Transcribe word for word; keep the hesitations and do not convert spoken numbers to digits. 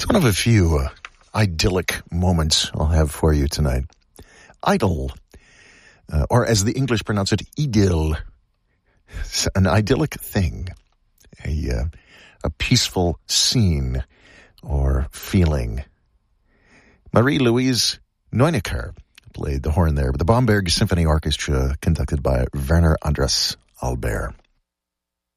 One of a few uh, idyllic moments I'll have for you tonight. Idyll, uh, or as the English pronounce it, idyll. It's an idyllic thing, a, uh, a peaceful scene or feeling. Marie-Louise Neunecker played the horn there with the Bamberg Symphony Orchestra conducted by Werner Andras Albert.